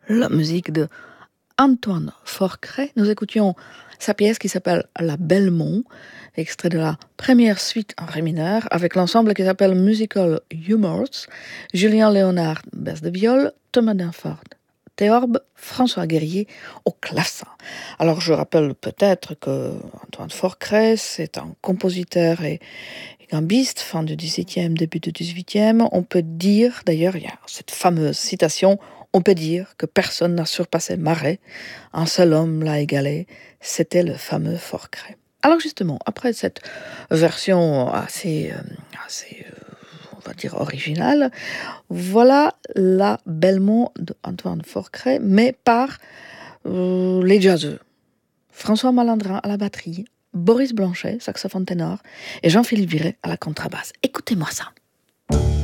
la musique de Antoine Forcret. Nous écoutions sa pièce qui s'appelle La Belmont, extrait de la première suite en ré mineur, avec l'ensemble qui s'appelle Musical Humors, Julien Léonard, basse de viol, Thomas Danford, théorbe, François Guerrier au clavecin. Alors je rappelle peut-être que Antoine Forcret, c'est un compositeur et gambiste, fin du XVIIe, début du XVIIIe. On peut dire, d'ailleurs, il y a cette fameuse citation, on peut dire que personne n'a surpassé Marais, un seul homme l'a égalé, c'était le fameux Forcret. Alors justement, après cette version assez on va dire originale, voilà la Belmont d'Antoine Forcret, mais par les jazzeux. François Malandrin à la batterie, Boris Blanchet, saxophone ténor, et Jean-Philippe Viret à la contrebasse. Écoutez-moi ça.